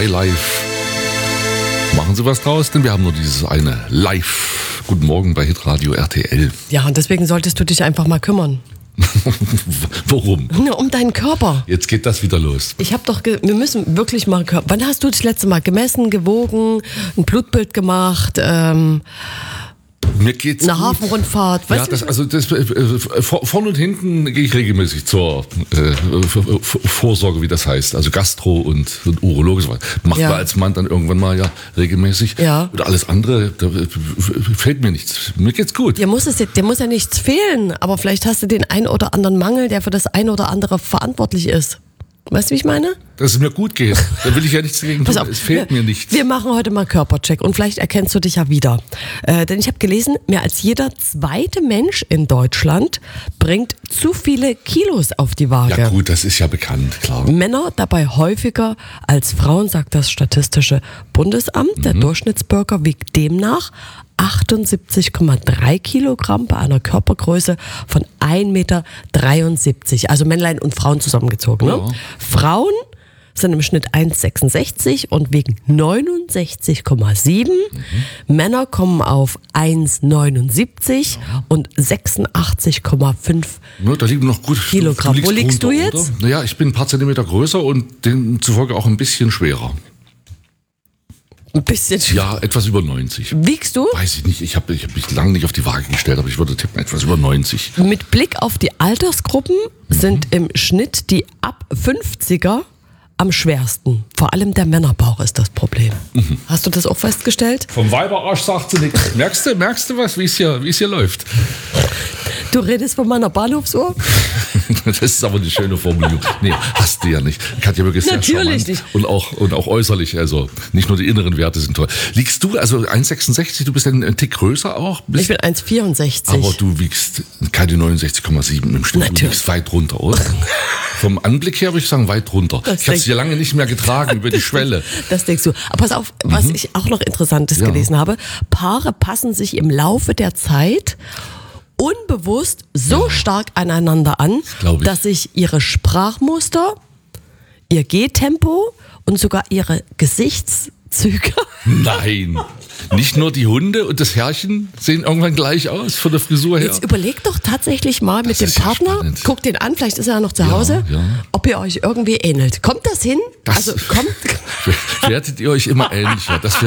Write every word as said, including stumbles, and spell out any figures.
My Life. Machen Sie was draus, denn wir haben nur dieses eine Live. Guten Morgen bei Hitradio R T L. Ja, und deswegen solltest du dich einfach mal kümmern. Warum? Nur um deinen Körper. Jetzt geht das wieder los. Ich habe doch, ge- wir müssen wirklich mal, Kör- wann hast du das letzte Mal gemessen, gewogen, ein Blutbild gemacht, ähm, Mir geht's eine gut. Hafenrundfahrt? Ja, Weißt das, du, also das, äh, vor- vorne und hinten gehe ich regelmäßig zur äh, V- V- Vorsorge, wie das heißt. Also Gastro und, und Urologe. Macht Ja. man als Mann dann irgendwann mal ja regelmäßig. Ja. Und alles andere, da äh, fehlt mir nichts. Mir geht's gut. dir muss, es, dir muss ja nichts fehlen, aber vielleicht hast du den ein oder anderen Mangel, der für das ein oder andere verantwortlich ist. Weißt du, wie ich meine? Dass es mir gut geht. Da will ich ja nichts dagegen Pass tun. auf, Es fehlt wir, mir nichts. Wir machen heute mal Körpercheck und vielleicht erkennst du dich ja wieder. Äh, denn ich habe gelesen, mehr als jeder zweite Mensch in Deutschland bringt zu viele Kilos auf die Waage. Ja gut, das ist ja bekannt, klar. Männer dabei häufiger als Frauen, sagt das Statistische Bundesamt. Mhm. Der Durchschnittsbürger wiegt demnach achtundsiebzig Komma drei Kilogramm bei einer Körpergröße von ein Meter dreiundsiebzig. Also Männlein und Frauen zusammengezogen. Ne? Ja. Frauen sind im Schnitt eins Komma sechsundsechzig und wiegen neunundsechzig Komma sieben. Mhm. Männer kommen auf eins Komma neunundsiebzig ja. und sechsundachtzig Komma fünf Ja, da liegen noch gut Kilogramm. Wo liegst drunter, du jetzt? Oder? Naja, ich bin ein paar Zentimeter größer und demzufolge auch ein bisschen schwerer. Ein bisschen schwer. Ja, etwas über neunzig. Wiegst du? Weiß ich nicht, ich habe ich hab mich lange nicht auf die Waage gestellt, aber ich würde tippen, etwas über neunzig. Mit Blick auf die Altersgruppen sind im Schnitt die ab fünfziger am schwersten. Vor allem der Männerbauch ist das Problem. Mhm. Hast du das auch festgestellt? Vom Weiberarsch sagt sie nichts. Merkst du, merkst du was, wie es hier, wie es hier läuft? Du redest von meiner Bahnhofsuhr? Das ist aber eine schöne Formulierung. Nee, hast du ja nicht. Katja wirklich sehr Natürlich charmant. nicht. Und auch, und auch äußerlich, also nicht nur die inneren Werte sind toll. Liegst du, also eins Komma sechsundsechzig, du bist ein, ein Tick größer auch? Bist, Ich bin eins Komma vierundsechzig. aber du wiegst keine neunundsechzig Komma sieben im Schnitt. Natürlich. Du liegst weit runter, oder? Vom Anblick her würde ich sagen, weit runter. Das Ich habe denk- sie ja lange nicht mehr getragen über die Schwelle. Das denkst du. Aber pass auf, was Mhm. ich auch noch Interessantes Ja. gelesen habe. Paare passen sich im Laufe der Zeit unbewusst so stark aneinander an, glaub ich. dass sich ihre Sprachmuster, ihr Gehtempo und sogar ihre Gesichtszüge Nein. Nicht nur die Hunde und das Herrchen sehen irgendwann gleich aus von der Frisur her. Jetzt überleg doch tatsächlich mal mit Das dem ist ja Partner, spannend. guck den an, vielleicht ist er ja noch zu Ja, Hause, ja. ob ihr euch irgendwie ähnelt. Kommt das hin? Das- also kommt. Werdet ihr euch immer ähnlicher. Das